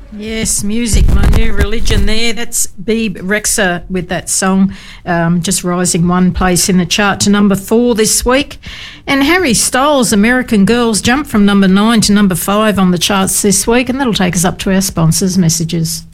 Yes, music, my new religion there. That's Bebe Rexha with that song, just rising one place in the chart to number 4 this week. And Harry Styles' American Girls jumped from number 9 to number 5 on the charts this week, and that'll take us up to our sponsors' messages.